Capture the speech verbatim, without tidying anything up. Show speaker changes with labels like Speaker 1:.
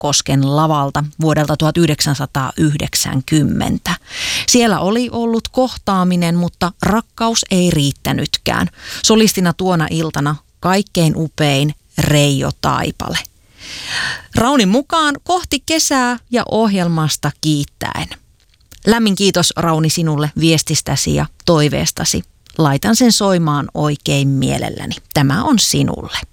Speaker 1: Kosken lavalta vuodelta tuhatyhdeksänsataayhdeksänkymmentä. Siellä oli ollut kohtaaminen, mutta rakkaus ei riittänytkään. Solistina tuona iltana kaikkein upein Reijo Taipale. Raunin mukaan kohti kesää ja ohjelmasta kiittäen. Lämmin kiitos Rauni sinulle viestistäsi ja toiveestasi. Laitan sen soimaan oikein mielelläni. Tämä on sinulle.